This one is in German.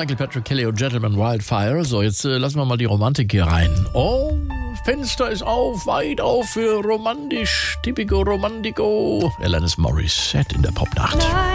Michael Patrick Kelly und Gentleman Wildfire. So, jetzt lassen wir mal die Romantik hier rein. Oh, Fenster ist auf, weit auf für romantisch, typico romantico. Alanis Morissette in der Popnacht.